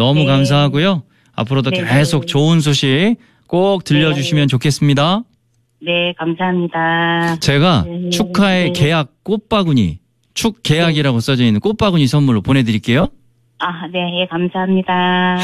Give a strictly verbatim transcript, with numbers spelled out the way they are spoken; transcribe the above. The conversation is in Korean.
너무 네. 감사하고요. 앞으로도 네. 계속 좋은 소식 꼭 들려주시면 네. 좋겠습니다. 네, 감사합니다. 제가 네. 축하의 네. 계약 꽃바구니, 축 계약이라고 써져 있는 꽃바구니 선물로 보내드릴게요. 아, 네, 예, 감사합니다.